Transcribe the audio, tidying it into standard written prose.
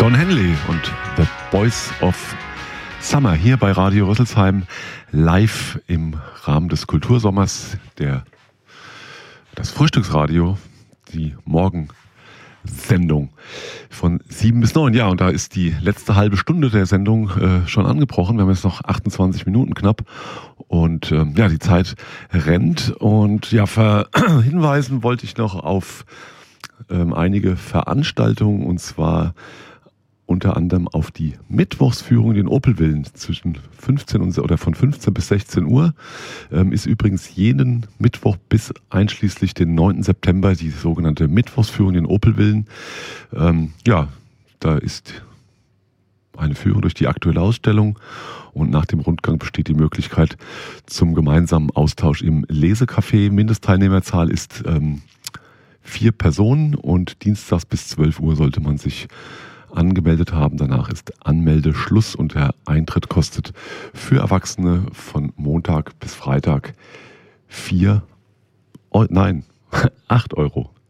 Don Henley und The Boys of Summer hier bei Radio Rüsselsheim live im Rahmen des Kultursommers, das Frühstücksradio, die Morgensendung von 7 bis 9. Ja, und da ist die letzte halbe Stunde der Sendung schon angebrochen. Wir haben jetzt noch 28 Minuten knapp und die Zeit rennt. Und ja, hinweisen wollte ich noch auf einige Veranstaltungen, und zwar unter anderem auf die Mittwochsführung in den Opelvillen von 15 bis 16 Uhr. Ist übrigens jeden Mittwoch bis einschließlich den 9. September die sogenannte Mittwochsführung in den Opelvillen. Da ist eine Führung durch die aktuelle Ausstellung und nach dem Rundgang besteht die Möglichkeit zum gemeinsamen Austausch im Lesecafé. Mindestteilnehmerzahl ist 4 Personen und dienstags bis 12 Uhr sollte man sich angemeldet haben. Danach ist Anmeldeschluss und der Eintritt kostet für Erwachsene von Montag bis Freitag 8 Euro.